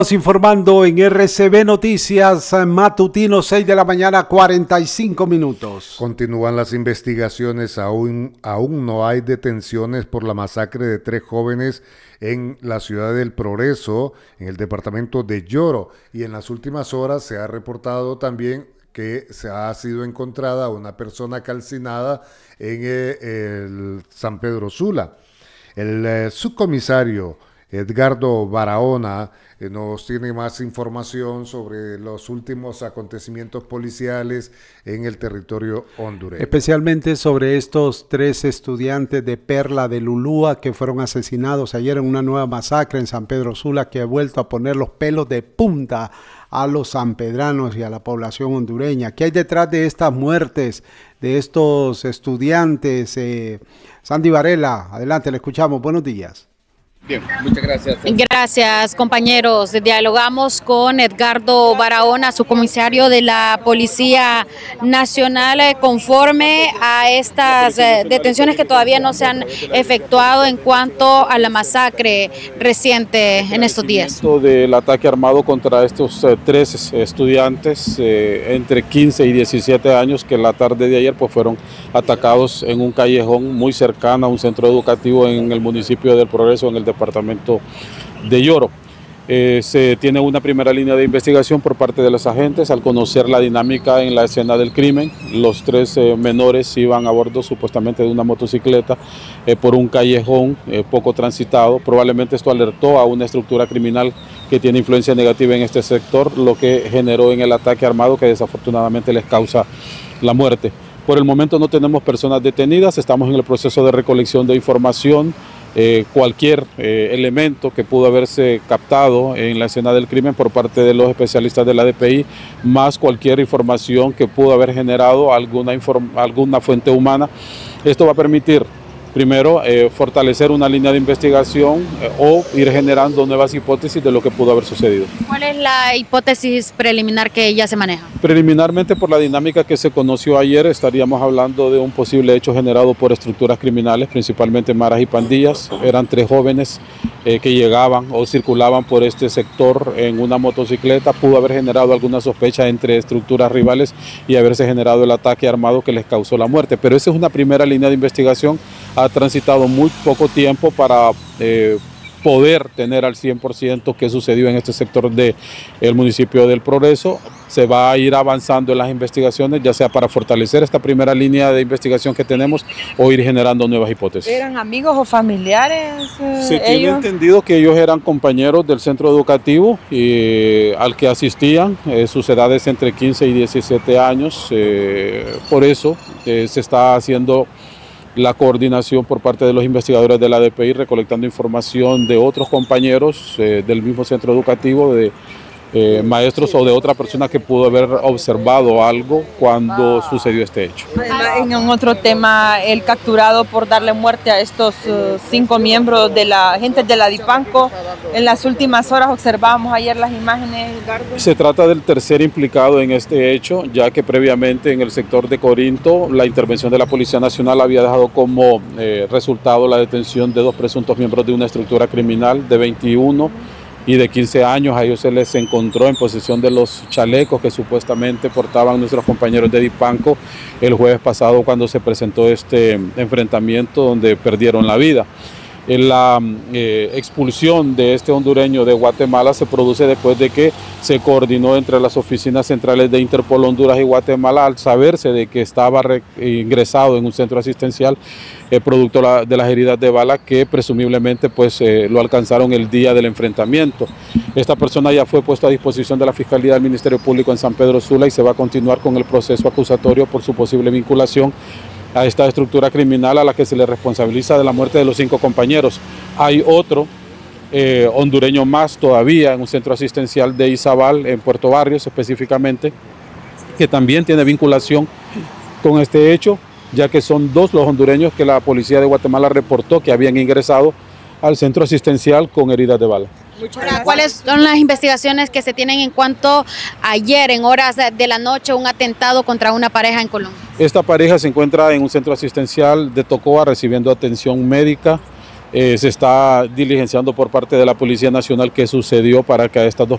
Informando en RCB Noticias matutino 6 de la mañana 45 minutos. Continúan las investigaciones, aún no hay detenciones por la masacre de 3 jóvenes en la ciudad del Progreso, en el departamento de Yoro, y en las últimas horas se ha reportado también que se ha sido encontrada una persona calcinada en el San Pedro Sula. El subcomisario Edgardo Barahona nos tiene más información sobre los últimos acontecimientos policiales en el territorio hondureño. Especialmente sobre estos 3 estudiantes de Perla de Lulúa que fueron asesinados ayer en una nueva masacre en San Pedro Sula que ha vuelto a poner los pelos de punta a los sanpedranos y a la población hondureña. ¿Qué hay detrás de estas muertes de estos estudiantes? Sandy Varela, adelante, le escuchamos. Buenos días. Bien, muchas gracias. Gracias, compañeros. Dialogamos con Edgardo Barahona, subcomisario de la Policía Nacional, conforme a estas detenciones que todavía no se han efectuado en cuanto a la masacre reciente en estos días. Del ataque armado contra estos 3 estudiantes entre 15 y 17 años que la tarde de ayer pues fueron atacados en un callejón muy cercano a un centro educativo en el municipio del Progreso, en el departamento de Yoro. Se tiene una primera línea de investigación por parte de los agentes al conocer la dinámica en la escena del crimen. Los 3 menores iban a bordo supuestamente de una motocicleta por un callejón poco transitado. Probablemente esto alertó a una estructura criminal que tiene influencia negativa en este sector, lo que generó en el ataque armado que desafortunadamente les causa la muerte. Por el momento no tenemos personas detenidas, estamos en el proceso de recolección de información. Cualquier elemento que pudo haberse captado en la escena del crimen por parte de los especialistas de la DPI, más cualquier información que pudo haber generado alguna fuente humana. Esto va a permitir, primero, fortalecer una línea de investigación o ir generando nuevas hipótesis de lo que pudo haber sucedido. ¿Cuál es la hipótesis preliminar que ya se maneja? Preliminarmente, por la dinámica que se conoció ayer, estaríamos hablando de un posible hecho generado por estructuras criminales, principalmente maras y pandillas. Eran 3 jóvenes que llegaban o circulaban por este sector en una motocicleta. Pudo haber generado alguna sospecha entre estructuras rivales y haberse generado el ataque armado que les causó la muerte. Pero esa es una primera línea de investigación. Ha transitado muy poco tiempo para poder tener al 100% qué sucedió en este sector del municipio del Progreso. Se va a ir avanzando en las investigaciones, ya sea para fortalecer esta primera línea de investigación que tenemos o ir generando nuevas hipótesis. ¿Eran amigos o familiares? Se tiene entendido que ellos eran compañeros del centro educativo al que asistían, sus edades entre 15 y 17 años. Por eso se está haciendo la coordinación por parte de los investigadores de la DPI, recolectando información de otros compañeros del mismo centro educativo, de maestros o de otra persona que pudo haber observado algo cuando sucedió este hecho. En otro tema, el capturado por darle muerte a estos 5 miembros de la gente de la Dipanco. En las últimas horas observábamos ayer las imágenes. Se trata del tercer implicado en este hecho, ya que previamente en el sector de Corinto la intervención de la Policía Nacional había dejado como resultado la detención de 2 presuntos miembros de una estructura criminal de 21 y de 15 años. A ellos se les encontró en posesión de los chalecos que supuestamente portaban nuestros compañeros de Dipanco el jueves pasado cuando se presentó este enfrentamiento donde perdieron la vida. La expulsión de este hondureño de Guatemala se produce después de que se coordinó entre las oficinas centrales de Interpol Honduras y Guatemala al saberse de que estaba ingresado en un centro asistencial producto de las heridas de bala que presumiblemente pues lo alcanzaron el día del enfrentamiento. Esta persona ya fue puesta a disposición de la Fiscalía del Ministerio Público en San Pedro Sula y se va a continuar con el proceso acusatorio por su posible vinculación a esta estructura criminal a la que se le responsabiliza de la muerte de los 5 compañeros. Hay otro hondureño más todavía en un centro asistencial de Izabal, en Puerto Barrios específicamente, que también tiene vinculación con este hecho, ya que son 2 los hondureños que la policía de Guatemala reportó que habían ingresado al centro asistencial con heridas de bala. ¿Cuáles son las investigaciones que se tienen en cuanto ayer, en horas de la noche, un atentado contra una pareja en Colombia? Esta pareja se encuentra en un centro asistencial de Tocoa recibiendo atención médica. Se está diligenciando por parte de la Policía Nacional qué sucedió para que a estas 2